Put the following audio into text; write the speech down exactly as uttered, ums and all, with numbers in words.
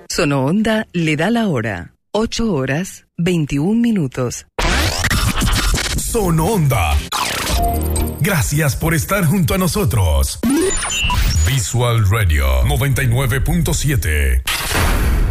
Sonoonda le da la hora. ocho horas, veintiún minutos. Sonoonda. Gracias por estar junto a nosotros. Visual Radio noventa y nueve punto siete.